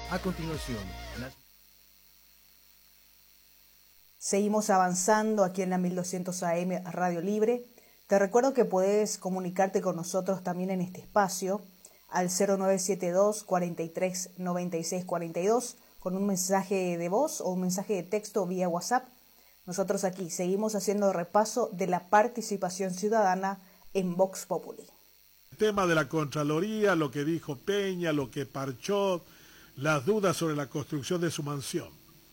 A continuación, seguimos avanzando aquí en la 1200 AM Radio Libre. Te recuerdo que puedes comunicarte con nosotros también en este espacio al 0972 43 96 42 con un mensaje de voz o un mensaje de texto vía WhatsApp. Nosotros aquí seguimos haciendo repaso de la participación ciudadana en Vox Populi. El tema de la Contraloría, lo que dijo Peña, lo que parchó, las dudas sobre la construcción de su mansión.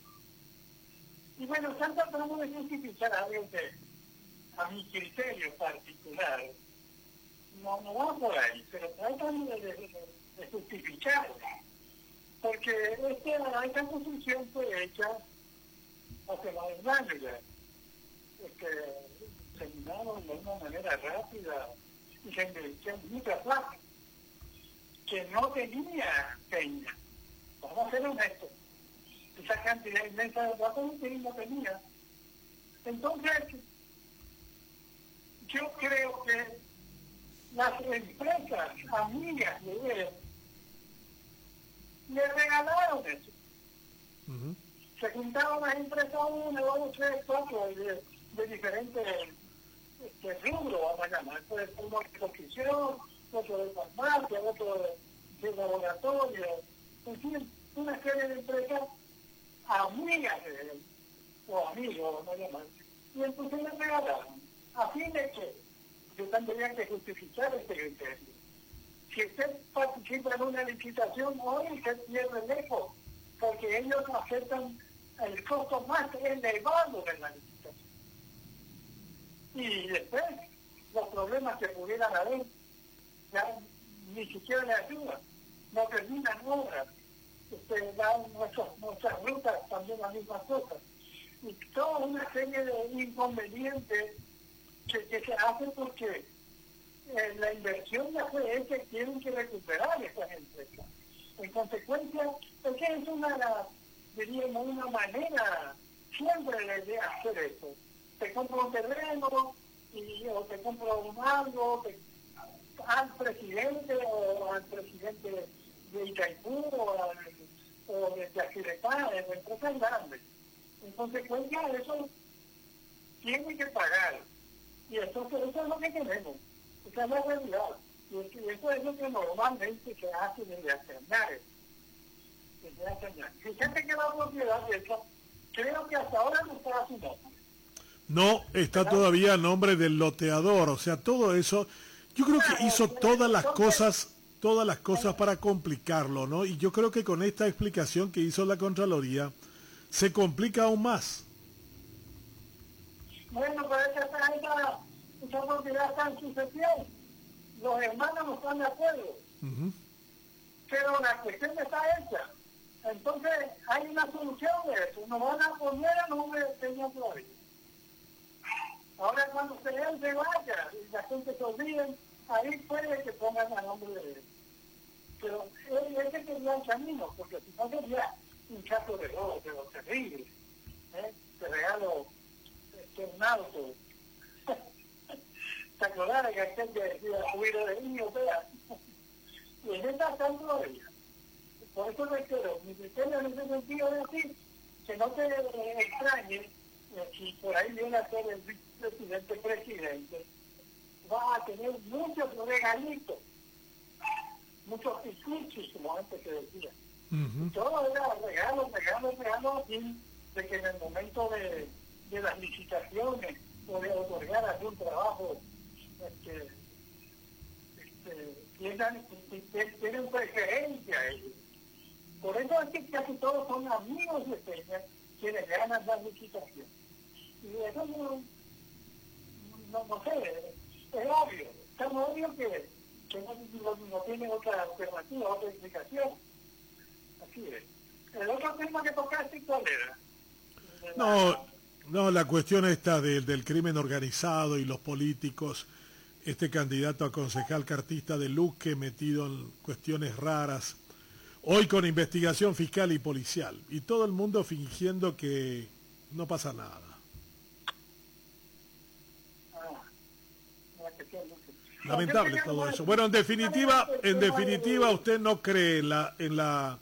Y bueno, están tratando de justificar algo que, a mi criterio particular, no va por ahí, pero tratan de justificarlo. Porque esta construcción fue hecha hace más de un año ya. Terminaron de una manera rápida y se invirtió mucha plata que no tenía Peña. Vamos a ser honestos. Esa cantidad inmensa de plata no tenía. Entonces, yo creo que las empresas amigas de él le regalaron eso. Uh-huh. Se juntaron las empresas 1, 2, 3, 4 de diferentes rubros, vamos a llamar. Pues uno de construcción, otro de farmacia, otro de laboratorio, en fin, una serie de empresas amigas de él, o amigos, vamos a llamar. Y entonces le regalaron. A fin de que yo tendría que justificar este criterio. Si usted participa en una licitación, hoy usted pierde lejos, porque ellos aceptan el costo más elevado de la licitación. Y después, los problemas que pudieran haber, ya ni siquiera le ayudan, no terminan obras, dan nuestras rutas también las mismas cosas. Y toda una serie de inconvenientes que se hacen porque la inversión ya fue hecha y tienen que recuperar esas empresas. En consecuencia, es que es diríamos, una manera siempre de hacer eso. Te compro un terreno o te compro algo al presidente de Itaipú o de Yacyretá, de empresas grandes. En consecuencia, eso tiene que pagar. Y eso es lo que tenemos. Esa es la realidad. Y eso es lo que normalmente se hace desde hace años. Fíjate que la propiedad de esa, creo que hasta ahora no está a su nombre. No, está todavía a nombre del loteador, o sea, todo eso, yo creo que hizo todas las cosas para complicarlo, ¿no? Y yo creo que con esta explicación que hizo la Contraloría, se complica aún más. Bueno, pero esa propiedad está en sucesión. Los hermanos no están de acuerdo. Uh-huh. Pero la cuestión está hecha. Entonces, hay una solución de eso. Nos van a poner a nombre de Peña Flores. Ahora, cuando él se vaya y la gente se olvide, ahí puede que pongan a nombre de él. Pero ese sería el camino, porque si no sería un caso de robo, pero terrible. Te regalo un auto. ¿Te acordás que aquel que decía huir de niño, vea? Y en esta Contraloría. Por eso reitero, mi criterio en ese sentido es decir, que no te extrañe si por ahí viene a ser el presidente, va a tener muchos regalitos, muchos picuchis, como antes se decía. Uh-huh. Todo era regalo, así de que en el momento de las licitaciones o de otorgar algún trabajo, tienen preferencia ellos. Por eso es que casi todos son amigos de Peña quienes ganan la licitación. Y eso no sé, es obvio. Es tan obvio que no tiene otra alternativa, otra explicación. Así es. El otro tema que tocaste, ¿cuál era? No, la cuestión esta del crimen organizado y los políticos, este candidato a concejal cartista de Luque metido en cuestiones raras, hoy con investigación fiscal y policial, y todo el mundo fingiendo que no pasa nada. Lamentable todo eso. Bueno, en definitiva, usted no cree en la